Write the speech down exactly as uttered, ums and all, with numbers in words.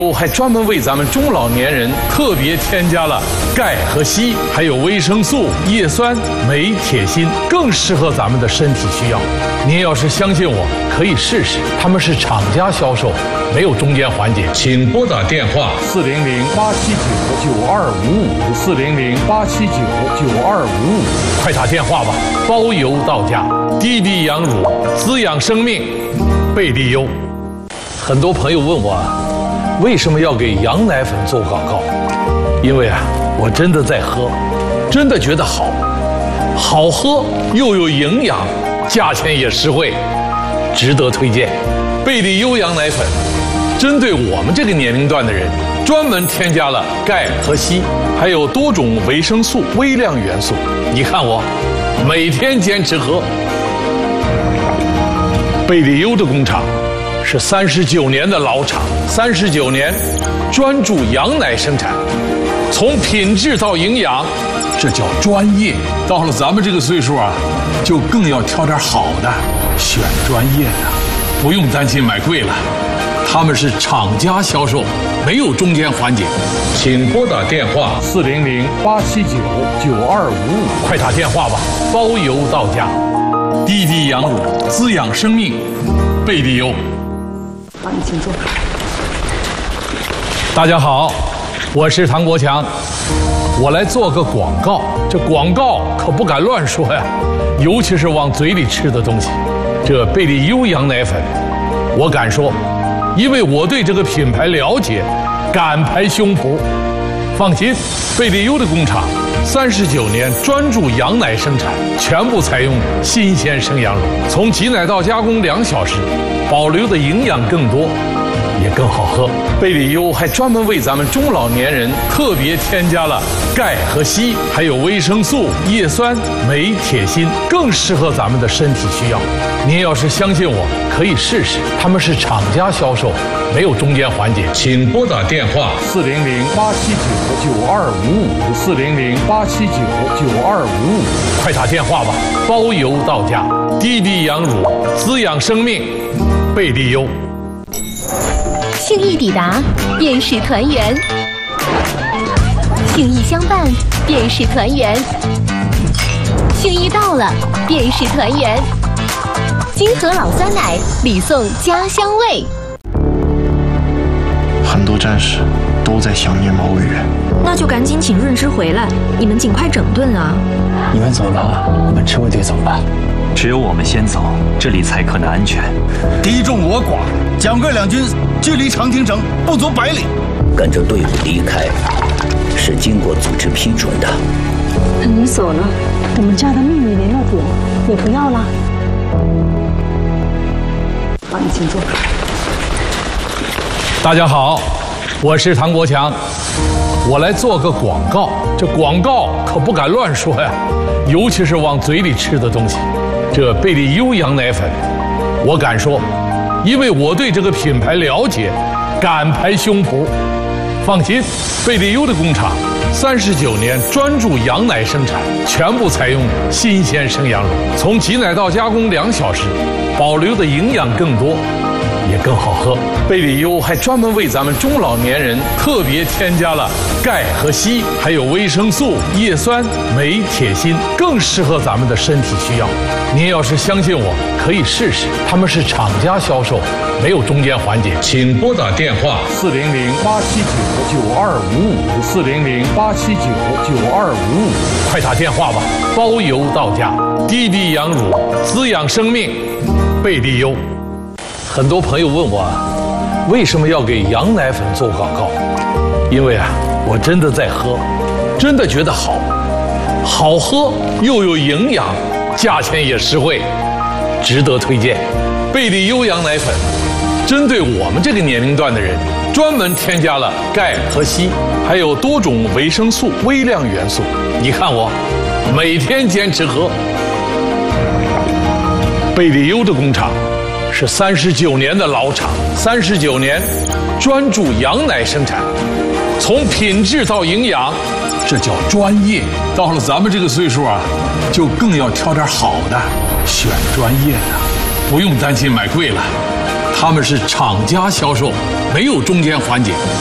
我还专门为咱们中老年人特别添加了钙和硒，还有维生素、叶酸、镁、铁、锌，更适合咱们的身体需要。您要是相信我，可以试试。他们是厂家销售，没有中间环节。请拨打电话四零零八七九九二五五四零零八七九九二五五，快打电话吧，包邮到家。低低羊乳，滋养生命，贝利优。很多朋友问我，为什么要给羊奶粉做广告？因为啊，我真的在喝，真的觉得好，好喝又有营养，价钱也实惠，值得推荐。贝利优羊奶粉，针对我们这个年龄段的人，专门添加了钙和硒，还有多种维生素、微量元素。你看我，每天坚持喝。贝利优的工厂是三十九年的老厂，三十九年专注羊奶生产，从品质到营养，这叫专业。到了咱们这个岁数啊，就更要挑点好的，选专业的，不用担心买贵了。他们是厂家销售，没有中间环节。请拨打电话四零零八七九九二五五，快打电话吧，包邮到家。低低羊乳，滋养生命，贝利优。 好，你请坐。 大家好，我是唐国强，我来做个广告。这广告可不敢乱说呀，尤其是往嘴里吃的东西。这贝利优羊奶粉，我敢说，因为我对这个品牌了解，敢拍胸脯。放心，贝利优的工厂三十九年专注羊奶生产，全部采用新鲜生羊乳，从挤奶到加工两小时，保留的营养更多，也更好喝。贝利优还专门为咱们中老年人特别添加了钙和硒，还有维生素、叶酸、镁、铁、锌，更适合咱们的身体需要。您要是相信我，可以试试。他们是厂家销售，没有中间环节。请拨打电话四零零八七九九二五五四零零八七九九二五五，快打电话吧，包邮到家。低低羊乳，滋养生命，贝利优。 心意抵达，便是团圆；心意相伴，便是团圆；心意到了，便是团圆。金河老酸奶，礼送家乡味。 很多战士都在想念毛委员， 那就赶紧请润之回来，你们尽快整顿啊！ 你们走了，我们车队怎么办？ 只有我们先走，这里才可能安全。 敌众我寡，蒋桂两军距离长汀城不足百里， 跟着队伍离开是经过组织批准的。 你走了，我们家的秘密联络点也不要了。好，你请坐。 大家好，我是唐国强，我来做个广告。这广告可不敢乱说呀，尤其是往嘴里吃的东西。这贝利优羊奶粉，我敢说，因为我对这个品牌了解，敢拍胸脯。放心，贝利优的工厂三十九年专注羊奶生产，全部采用新鲜生羊乳，从挤奶到加工两小时，保留的营养更多，也更好喝。贝利优还专门为咱们中老年人特别添加了钙和硒，还有维生素、叶酸、镁、铁、锌，更适合咱们的身体需要。您要是相信我，可以试试。他们是厂家销售，没有中间环节。请拨打电话四零零八七九九二五五四零零八七九九二五五，快打电话吧，包邮到家。低低羊乳，滋养生命，贝利优。很多朋友问我，为什么要给羊奶粉做广告？因为啊，我真的在喝，真的觉得好，好喝又有营养，价钱也实惠，值得推荐。贝利优羊奶粉，针对我们这个年龄段的人，专门添加了钙和硒，还有多种维生素、微量元素。你看我，每天坚持喝。贝利优的工厂是三十九年的老厂，三十九年专注羊奶生产，从品质到营养，这叫专业。到了咱们这个岁数啊，就更要挑点好的，选专业的，不用担心买贵了。 他们是厂家销售，没有中间环节。